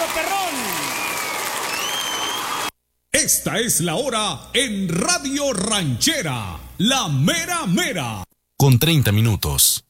perrón. Esta es la hora en Radio Ranchera, la mera mera. Con 30 minutos.